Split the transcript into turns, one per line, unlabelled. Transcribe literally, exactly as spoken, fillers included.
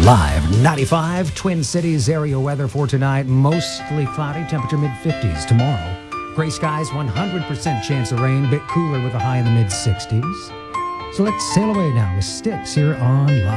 Live ninety-five Twin Cities area weather for tonight. Mostly cloudy, temperature mid fifties. Tomorrow, gray skies, one hundred percent chance of rain, bit cooler with a high in the mid sixties. So let's sail away now with Styx here on Live.